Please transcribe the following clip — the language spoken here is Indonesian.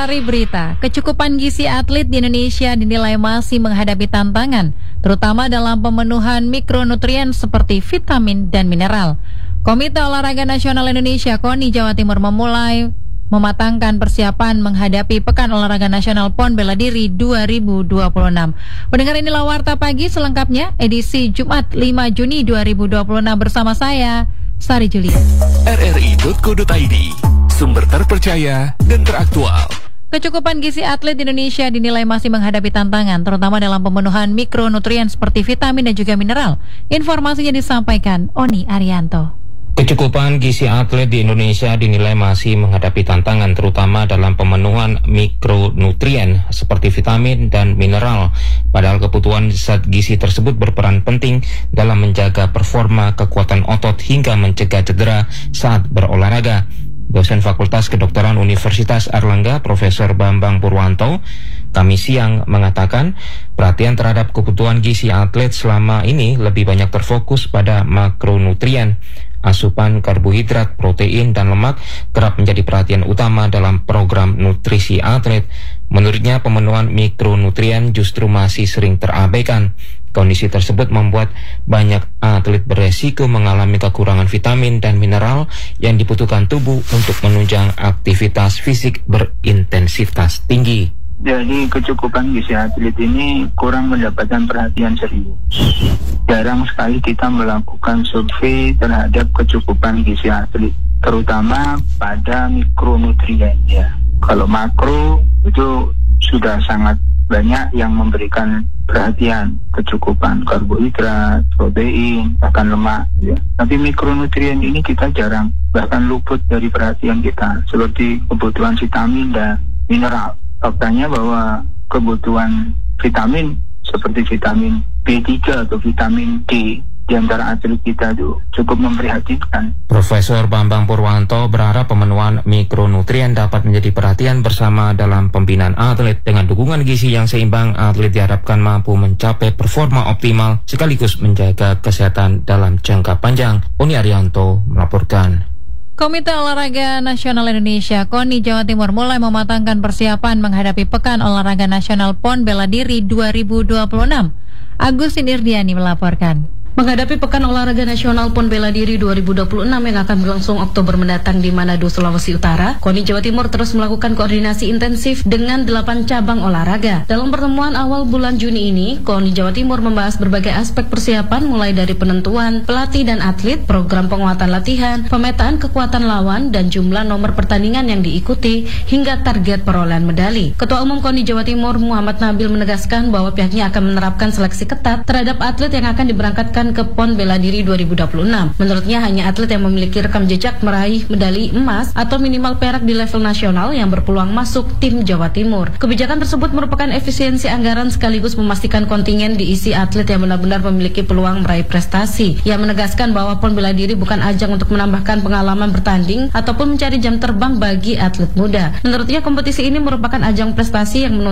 Sari Berita, kecukupan gizi atlet di Indonesia dinilai masih menghadapi tantangan, terutama dalam pemenuhan mikronutrien seperti vitamin dan mineral. Komite Olahraga Nasional Indonesia KONI Jawa Timur memulai mematangkan persiapan menghadapi Pekan Olahraga Nasional PON Bela Diri 2026. Pendengar, inilah Warta Pagi selengkapnya edisi Jumat 5 Juni 2026 bersama saya, Sari Julia. RRI.co.id, sumber terpercaya dan teraktual. Kecukupan gizi atlet di Indonesia dinilai masih menghadapi tantangan, terutama dalam pemenuhan mikronutrien seperti vitamin dan juga mineral. Informasinya disampaikan Oni Arianto. Kecukupan gizi atlet di Indonesia dinilai masih menghadapi tantangan, terutama dalam pemenuhan mikronutrien seperti vitamin dan mineral. Padahal kebutuhan zat gizi tersebut berperan penting dalam menjaga performa, kekuatan otot hingga mencegah cedera saat berolahraga. Dosen Fakultas Kedokteran Universitas Airlangga, Profesor Bambang Purwanto, Kamis siang mengatakan perhatian terhadap kebutuhan gizi atlet selama ini lebih banyak terfokus pada makronutrien. Asupan karbohidrat, protein, dan lemak kerap menjadi perhatian utama dalam program nutrisi atlet. Menurutnya, pemenuhan mikronutrien justru masih sering terabaikan. Kondisi tersebut membuat banyak atlet beresiko mengalami kekurangan vitamin dan mineral yang dibutuhkan tubuh untuk menunjang aktivitas fisik berintensitas tinggi. Jadi kecukupan gizi atlet ini kurang mendapatkan perhatian serius. Jarang sekali kita melakukan survei terhadap kecukupan gizi atlet, terutama pada mikronutrien ya. Kalau makro itu sudah sangat banyak yang memberikan perhatian, kecukupan karbohidrat, protein, bahkan lemak ya. Tapi mikronutrien ini kita jarang, bahkan luput dari perhatian kita, seperti kebutuhan vitamin dan mineral. Faktanya bahwa kebutuhan vitamin seperti vitamin B3 atau vitamin D di antara atlet kita itu cukup memprihatinkan. Profesor Bambang Purwanto berharap pemenuhan mikronutrien dapat menjadi perhatian bersama dalam pembinaan atlet. Dengan dukungan gizi yang seimbang, atlet diharapkan mampu mencapai performa optimal sekaligus menjaga kesehatan dalam jangka panjang. Oni Arianto melaporkan. Komite Olahraga Nasional Indonesia KONI Jawa Timur mulai mematangkan persiapan menghadapi Pekan Olahraga Nasional PON Bela Diri 2026. Agustin Irdiani melaporkan. Menghadapi Pekan Olahraga Nasional PON Bela Diri 2026 yang akan berlangsung Oktober mendatang di Manado, Sulawesi Utara, KONI Jawa Timur terus melakukan koordinasi intensif dengan 8 cabang olahraga. Dalam pertemuan awal bulan Juni ini, KONI Jawa Timur membahas berbagai aspek persiapan mulai dari penentuan pelatih dan atlet, program penguatan latihan, pemetaan kekuatan lawan, dan jumlah nomor pertandingan yang diikuti, hingga target perolehan medali. Ketua Umum KONI Jawa Timur Muhammad Nabil menegaskan bahwa pihaknya akan menerapkan seleksi ketat terhadap atlet yang akan diberangkatkan ke PON Bela Diri 2026. Menurutnya hanya atlet yang memiliki rekam jejak meraih medali emas atau minimal perak di level nasional yang berpeluang masuk tim Jawa Timur. Kebijakan tersebut merupakan efisiensi anggaran sekaligus memastikan kontingen diisi atlet yang benar-benar memiliki peluang meraih prestasi. Ia menegaskan bahwa PON Bela Diri bukan ajang untuk menambahkan pengalaman bertanding ataupun mencari jam terbang bagi atlet muda. Menurutnya kompetisi ini merupakan ajang prestasi yang